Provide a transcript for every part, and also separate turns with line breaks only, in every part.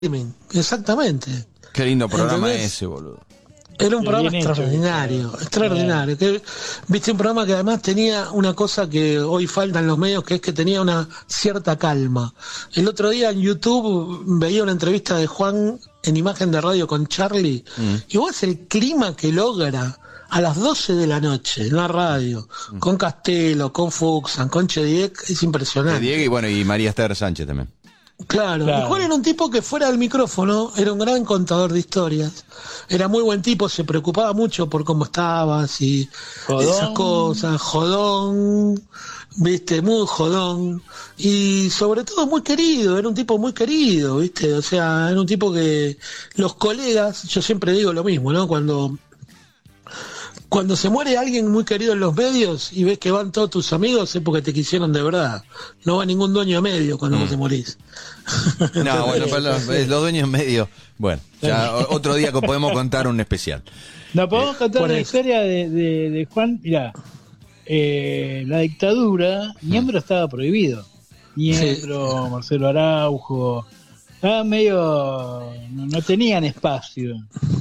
streaming, exactamente.
Qué lindo programa
¿Entendés?
ese, boludo.
Era un programa
bien hecho,
extraordinario, extraordinario. Viste, un programa que además tenía una cosa que hoy falta en los medios, que es que tenía una cierta calma. El otro día en YouTube veía una entrevista de Juan en Imagen de Radio con Charlie, y vos el clima que logra a las 12 de la noche en la radio, con Castelo, con Fuxan, con Chediek, es impresionante.
Diego y bueno, y María Esther Sánchez también.
Claro, y Juan era un tipo que fuera del micrófono era un gran contador de historias, era muy buen tipo, se preocupaba mucho por cómo estabas y esas cosas, jodón, viste, muy jodón, y sobre todo muy querido, era un tipo muy querido, viste, o sea, era un tipo que los colegas, yo siempre digo lo mismo, ¿no? Cuando se muere alguien muy querido en los medios y ves que van todos tus amigos es porque te quisieron de verdad. No va ningún dueño de medio cuando vos te morís.
No, bueno, pero los dueños medios. Bueno, ya otro día que podemos contar un especial.
No, podemos contar la historia de Juan. Mirá, la dictadura, Niembro estaba prohibido. Niembro, Marcelo Araujo, estaban medio. No tenían espacio.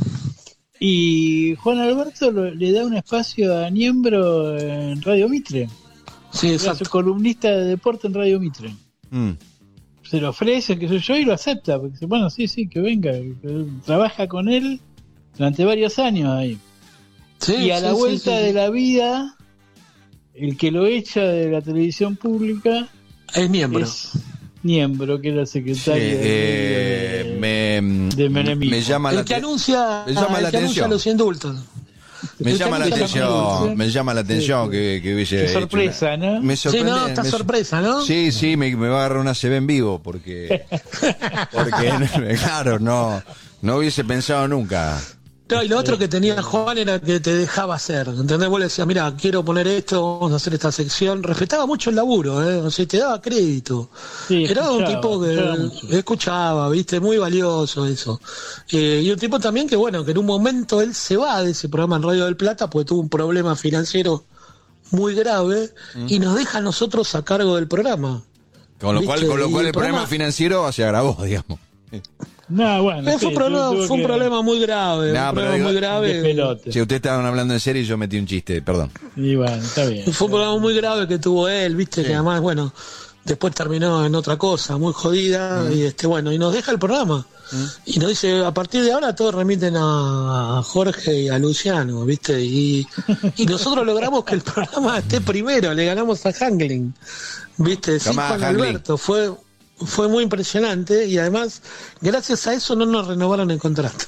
Y Juan Alberto le da un espacio a Niembro en Radio Mitre.
Sí, exacto.
Era su columnista de deporte en Radio Mitre. Se lo ofrece, qué sé yo, y lo acepta. Porque dice, bueno, sí, que venga. Que trabaja con él durante varios años ahí.
Sí,
y a la vuelta de la vida, el que lo echa de la televisión pública
es Niembro.
Niembro, que era secretario de Menemismo.
Me llama la
anuncia los indultos.
Me llama la atención que hubiese.
Qué sorpresa, ¿no?
Me sorprende.
Sí, no, está sorpresa, ¿no?
Sí, me va a agarrar una CB en vivo porque claro, no hubiese pensado nunca.
No, y lo otro que tenía Juan era que te dejaba hacer, ¿entendés? Vos le decías, mira, quiero poner esto, vamos a hacer esta sección. Respetaba mucho el laburo, o sea, te daba crédito.
Sí,
era un tipo que escuchaba, viste, muy valioso eso. Y un tipo también que, bueno, que en un momento él se va de ese programa en Radio del Plata porque tuvo un problema financiero muy grave y nos deja a nosotros a cargo del programa.
Con lo cual el problema financiero se agravó, digamos.
No, bueno,
fue un problema muy grave. Muy grave.
Si ustedes estaban hablando en serio y yo metí un chiste, perdón.
Y bueno, está bien.
Fue un problema muy grave que tuvo él, viste, que además, bueno, después terminó en otra cosa, muy jodida, y y nos deja el programa. Y nos dice, a partir de ahora todos remiten a Jorge y a Luciano, viste, y nosotros logramos que el programa esté primero, le ganamos a Hangling, viste, sí, Juan Alberto, fue muy impresionante y además gracias a eso no nos renovaron el contrato.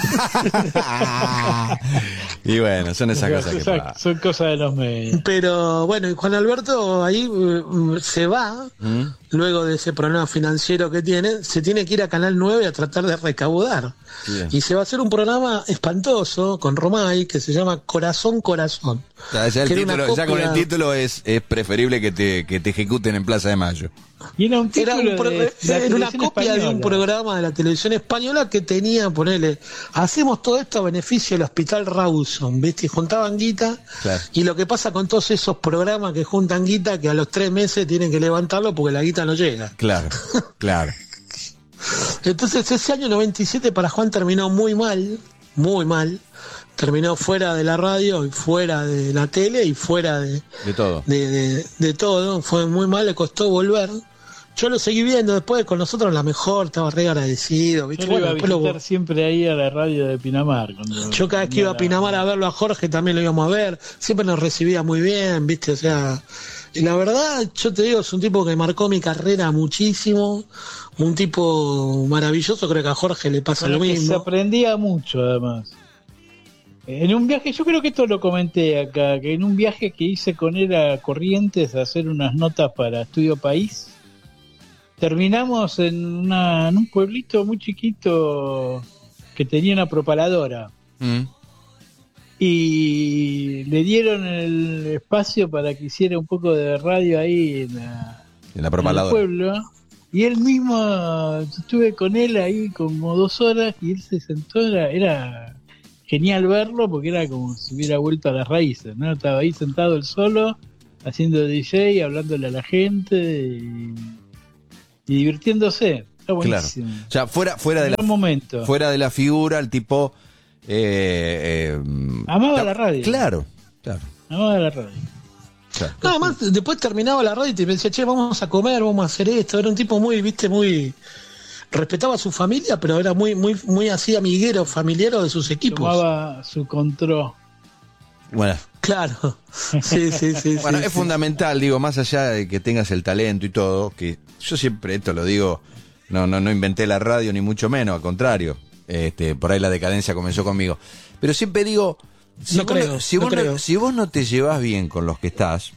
Y bueno, son esas cosas que pasan.
Son cosas de los medios.
Pero bueno, y Juan Alberto ahí se va, luego de ese problema financiero que tiene, se tiene que ir a Canal 9 a tratar de recaudar. Bien. Y se va a hacer un programa espantoso con Romay que se llama Corazón.
Ya con el título es preferible que te ejecuten en Plaza de Mayo.
Y era
una copia de un programa de la televisión española que tenía, ponele, hacemos todo esto a beneficio del Hospital Rawson, ¿viste? Y juntaban guita, y lo que pasa con todos esos programas que juntan guita, que a los 3 meses tienen que levantarlo porque la guita no llega.
Claro.
Entonces ese año 97 para Juan terminó muy mal, terminó fuera de la radio y fuera de la tele y fuera de todo. De todo, fue muy mal, le costó volver. Yo lo seguí viendo después con nosotros la mejor, estaba re agradecido, ¿viste?
Yo iba a visitar siempre ahí a la radio de Pinamar.
Yo cada vez que iba a Pinamar a verlo a Jorge también lo íbamos a ver, siempre nos recibía muy bien, ¿viste? O sea, y la verdad, yo te digo, es un tipo que marcó mi carrera muchísimo, un tipo maravilloso, creo que a Jorge le pasa lo mismo.
Se aprendía mucho además. En un viaje, yo creo que esto lo comenté acá, que en un viaje que hice con él a Corrientes a hacer unas notas para Estudio País, terminamos en un pueblito muy chiquito que tenía una propaladora. Y le dieron el espacio para que hiciera un poco de radio ahí en la propaladora. En el pueblo. Y él mismo, estuve con él ahí como 2 horas y él se sentó, era genial verlo porque era como si hubiera vuelto a las raíces, ¿no? Estaba ahí sentado él solo, haciendo DJ, hablándole a la gente y divirtiéndose. Está buenísimo.
Claro. O sea, fuera de
momento.
fuera de la figura, el tipo
amaba la radio.
Claro.
Amaba la radio.
Claro.
Nada más, después terminaba la radio y te decía, che, vamos a comer, vamos a hacer esto. Era un tipo muy, muy... Respetaba a su familia, pero era muy así amiguero, familiero de sus equipos.
Tomaba su control.
Bueno.
Claro. Sí.
Bueno,
sí,
es fundamental, digo, más allá de que tengas el talento y todo, que yo siempre esto lo digo, no inventé la radio ni mucho menos, al contrario. Por ahí la decadencia comenzó conmigo. Pero siempre digo, si vos no te llevas bien con los que estás,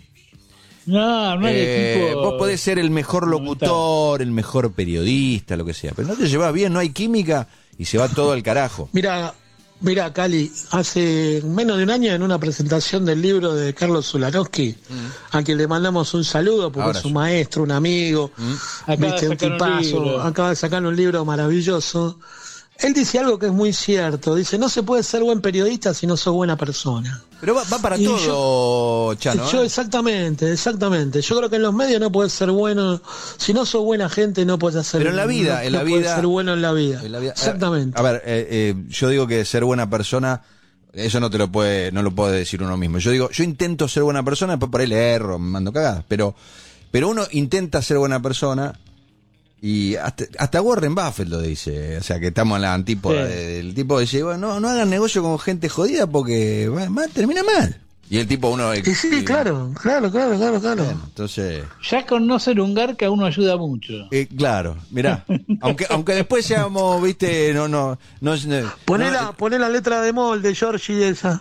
no hay equipo.
Vos podés ser el mejor locutor, el mejor periodista, lo que sea, pero no te llevas bien, no hay química y se va todo al carajo.
Mira, Cali, hace menos de un año en una presentación del libro de Carlos Zulanowski, a quien le mandamos un saludo porque
Ahora
es un maestro, un amigo, viste, un tipazo, acaba de sacar un libro maravilloso. Él dice algo que es muy cierto, dice, no se puede ser buen periodista si no sos buena persona.
Pero va para y todo, Chano.
Exactamente. Yo creo que en los medios no puedes ser bueno, si no sos buena gente no puedes hacer.
Pero en la vida,
puedes ser bueno en la vida. Exactamente.
A ver, yo digo que ser buena persona, eso no lo puede decir uno mismo. Yo intento ser buena persona, después por ahí le erro, me mando cagadas, pero uno intenta ser buena persona. Y hasta Warren Buffett lo dice, o sea que estamos en la antípoda del tipo dice, bueno, no hagan negocio con gente jodida porque termina mal. Y el tipo
claro.
Bueno, entonces
ya con no ser un garca uno ayuda mucho.
Claro, mirá, aunque después seamos, viste, no
poné la letra de molde, de Georgie esa.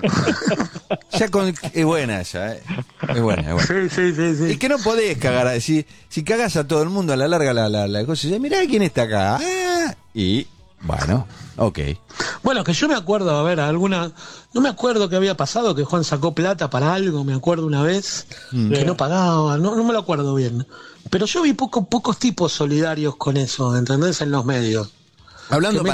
Ya es buena esa, es buena.
Sí.
Y que no podés cagar a decir, si cagás a todo el mundo a la larga la cosa, dice, mirá quién está acá. Y bueno, ok.
Bueno, que yo me acuerdo, a ver, no me acuerdo qué había pasado, que Juan sacó plata para algo, me acuerdo una vez, que no pagaba, no me lo acuerdo bien. Pero yo vi pocos tipos solidarios con eso, ¿entendés? En los medios.
Hablando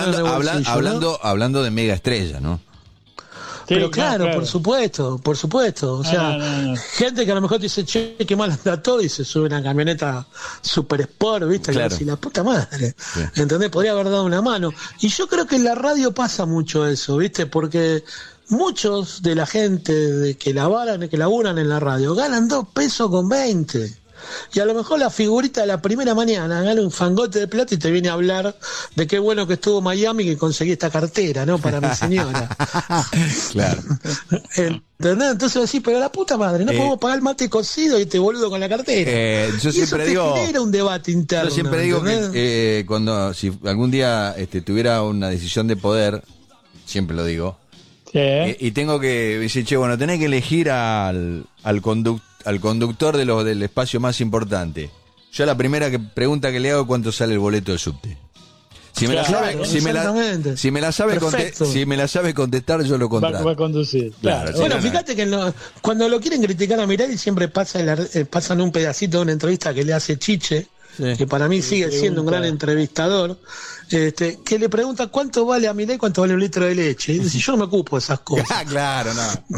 de mega estrella, ¿no?
Pero claro, por supuesto. O sea, gente que a lo mejor te dice, che, qué mal anda todo, y se sube una camioneta super sport, ¿viste?
Claro.
Y la puta madre.
Sí.
¿Entendés? Podría haber dado una mano. Y yo creo que en la radio pasa mucho eso, ¿viste? Porque muchos de la gente que laburan en la radio ganan 2,20 pesos. Y a lo mejor la figurita de la primera mañana gana un fangote de plata y te viene a hablar de qué bueno que estuvo Miami que conseguí esta cartera, ¿no? Para mi señora.
Claro.
¿Entendés? Entonces decís, pero la puta madre, no podemos pagar el mate cocido y te boludo con la cartera.
Yo siempre digo,
genera un debate interno.
Yo siempre digo que si algún día tuviera una decisión de poder, siempre lo digo, y tengo que decir, che, bueno, tenés que elegir al conductor del espacio más importante. Yo la primera pregunta que le hago es cuánto sale el boleto del subte. Si me la sabe contestar, yo lo contrato.
Va a conducir.
Claro.
Bueno, fíjate que cuando lo quieren criticar a Mirelli siempre pasan un pedacito de una entrevista que le hace Chiche, que para mí sigue siendo un gran entrevistador, que le pregunta cuánto vale a Milei, cuánto vale un litro de leche. Y dice, yo no me ocupo de esas cosas.
Claro,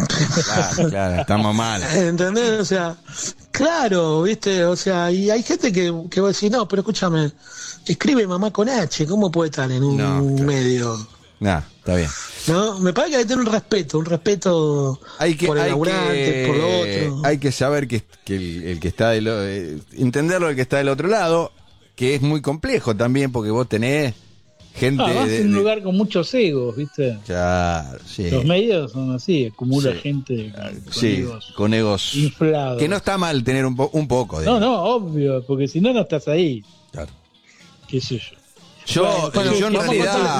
estamos mal.
¿Entendés? O sea, claro, ¿viste? O sea, y hay gente que va a decir, no, pero escúchame, escribe mamá con H, ¿cómo puede estar en un medio?
Está bien.
No, me parece que hay que tener un respeto por el laburante, por lo otro.
Hay que saber que el que está entenderlo el que está del otro lado, que es muy complejo también, porque vos tenés gente
en un lugar con muchos egos, ¿viste?
Claro, sí.
Los medios son así, acumula gente
con egos
inflados.
Que no está mal tener un poco de...
No, obvio, porque si no estás ahí.
Claro.
¿Qué sé yo?
Yo en realidad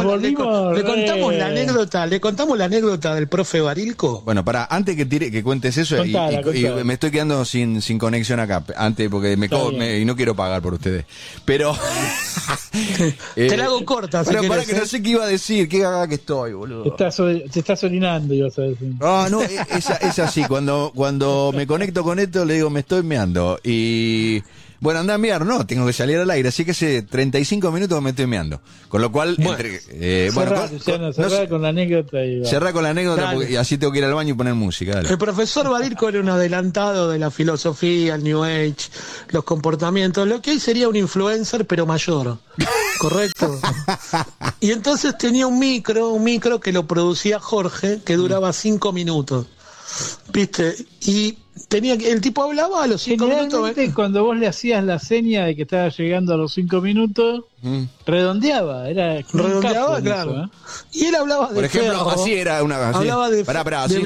le contamos la anécdota del profe Barilco.
Bueno, antes que cuentes eso, y me estoy quedando sin conexión acá, antes porque y no quiero pagar por ustedes. Pero
te la hago corta,
pero para que no sé qué iba a decir, qué cagada que estoy, boludo.
Te estás orinando, ibas a decir.
No, es así, cuando me conecto con esto le digo, me estoy meando y Bueno, anda a mear, no, tengo que salir al aire, así que hace 35 minutos me estoy meando. Con lo cual,
cerrá con la anécdota.
Cerrá con la anécdota porque así tengo que ir al baño y poner música. Dale.
El profesor Barilco era un adelantado de la filosofía, el New Age, los comportamientos, lo que hoy sería un influencer, pero mayor. ¿Correcto? Y entonces tenía un micro que lo producía Jorge, que duraba 5 minutos. ¿Viste? Y el tipo hablaba a los 5 minutos.
Cuando vos le hacías la seña de que estaba llegando a los 5 minutos, redondeaba,
redondeaba, claro.
Eso, ¿eh?
Y él hablaba de
por ejemplo,
ferro,
así era una. Así.
Hablaba de.
Pará, así.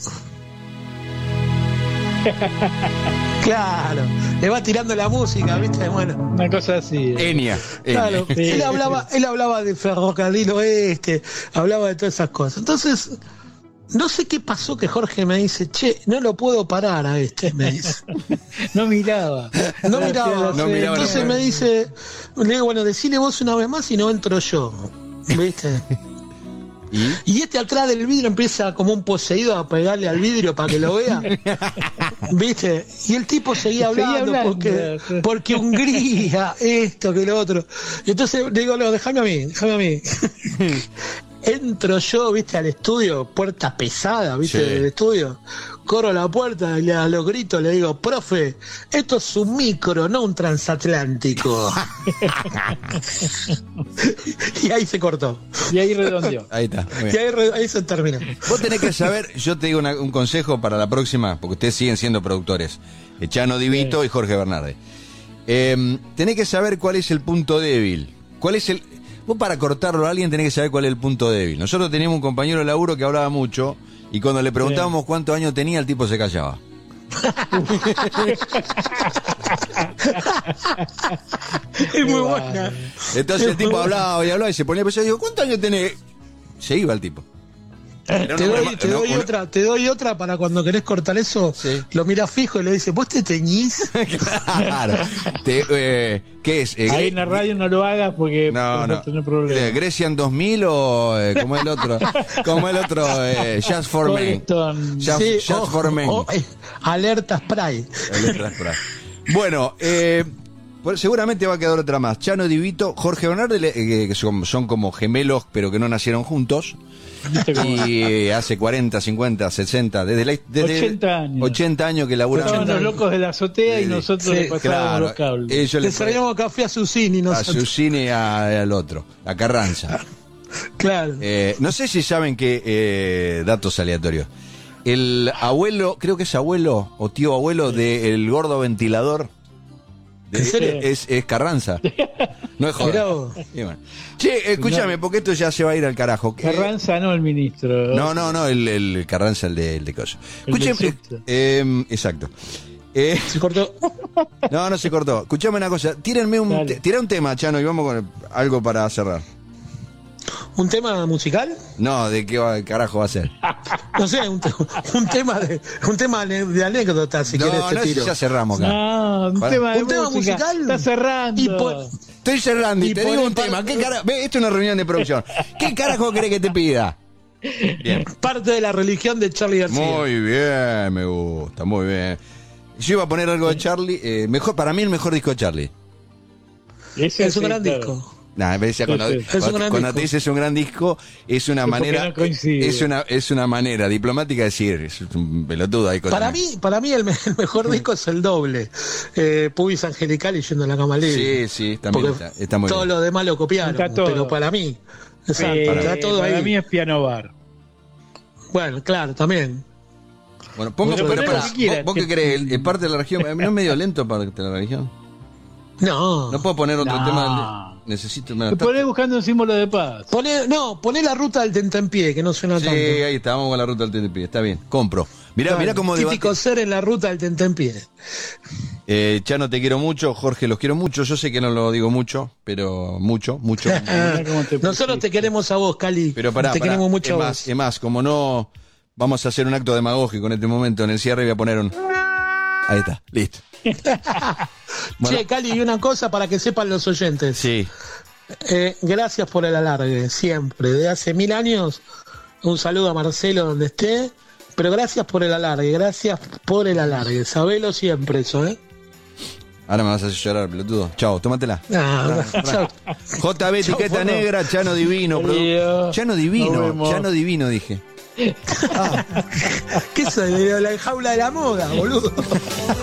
Claro, le va tirando la música, ¿viste? Bueno,
una cosa así.
Enya.
Claro, él hablaba de Ferrocarril Oeste, hablaba de todas esas cosas. Entonces, no sé qué pasó que Jorge me dice, che, no lo puedo parar a me dice.
No miraba.
Entonces me dice, le digo, bueno, decile vos una vez más y no entro yo, ¿viste? Y atrás del vidrio empieza como un poseído a pegarle al vidrio para que lo vea, ¿viste? Y el tipo seguía hablando. Porque Hungría, esto, que lo otro. Y entonces le digo, no, déjame a mí. Entro yo, viste, al estudio, puerta pesada, viste, del estudio. Corro a la puerta y a los gritos le digo, profe, esto es un micro, no un transatlántico. Y ahí se cortó.
Y ahí redondeó.
Ahí está.
Y ahí se terminó.
Vos tenés que saber, yo te digo un consejo para la próxima, porque ustedes siguen siendo productores, Chano Divito y Jorge Bernardi. Tenés que saber cuál es el punto débil. Vos para cortarlo a alguien tenés que saber cuál es el punto débil. Nosotros teníamos un compañero de laburo que hablaba mucho y cuando le preguntábamos cuántos años tenía, el tipo se callaba.
Es muy buena.
Entonces el tipo hablaba y se ponía a pensar, digo, ¿cuántos años tenés? Se iba el tipo.
Te doy otra para cuando querés cortar eso. Sí. Lo miras fijo y le dices, ¿vos te teñís?
Claro. ¿Qué es?
Ahí en la radio no lo hagas porque
no
tener problemas.
¿Grecian 2000 o como el otro? Just for Men. Just for Men.
Alerta Spray.
Bueno, seguramente va a quedar otra más. Chano Divito, Jorge Bernardi, que son como gemelos, pero que no nacieron juntos. Y hace 40, 50, 60, desde 80 años que laburan.
Estaban los locos de la azotea y nosotros le pasábamos los cables.
Ellos le traíamos café a Susini.
A Susini y al otro, a Carranza.
Claro.
No sé si saben que, datos aleatorios. El abuelo, creo que es abuelo o tío abuelo del gordo ventilador.
¿En serio?
Es Carranza. No es joder. Bueno. Che, escúchame, porque esto ya se va a ir al carajo.
Carranza no el ministro.
No, el Carranza, el de Coso. Escúchame. Exacto.
¿Se cortó?
No se cortó. Escuchame una cosa. Tírenme tirá un tema, Chano, y vamos con algo para cerrar.
¿Un tema musical?
No, ¿de qué carajo va a ser?
No sé, un tema de anécdota, si querés te tiro.
Ya cerramos acá.
No, un tema musical. Está cerrando.
Estoy cerrando y te digo un tema. ¿Qué carajo? Esto es una reunión de producción. ¿Qué carajo querés que te pida?
Bien. Parte de la religión de Charlie García.
Muy bien, me gusta, muy bien. Yo iba a poner algo de Charlie. Para mí el mejor disco de Charlie.
Es un gran disco.
Cuando te dices un gran disco, es una manera, es una manera diplomática de decir, es un pelotudo ahí.
Para mí el mejor disco es el doble, Pubis Angelical y Yendo a la Cama Libre.
Sí, también está muy bien.
Todo lo demás lo copiaron, pero para mí, está todo ahí.
Para mí es Piano Bar.
Bueno, claro, también.
Bueno, vos qué crees, parte de la región, ¿no es medio lento parte de la región?
No
puedo poner otro tema. Necesito.
Poné buscando un símbolo de paz.
Poné la ruta del tentempié, que no suena tanto.
Sí, ahí está, vamos con la ruta del tentempié. Está bien, compro. Mirá cómo
típico ser en la ruta del tentempié.
Chano, te quiero mucho. Jorge, los quiero mucho. Yo sé que no lo digo mucho, pero mucho.
Nosotros te queremos a vos, Cali.
Pero
te queremos mucho a vos.
Es más, como no vamos a hacer un acto demagógico en este momento, en el cierre voy a poner un... Ahí está, listo.
Bueno. Che, Cali, y una cosa para que sepan los oyentes.
Sí.
Gracias por el alargue, siempre. De hace 1000 años, un saludo a Marcelo donde esté. Pero gracias por el alargue, Sabelo siempre eso,
Ahora me vas a hacer llorar, pelotudo. Chao, tómatela.
Chao.
JB, etiqueta negra, Chano Divino. Chano Divino, dije.
¿Qué soy? La jaula de la moda, boludo.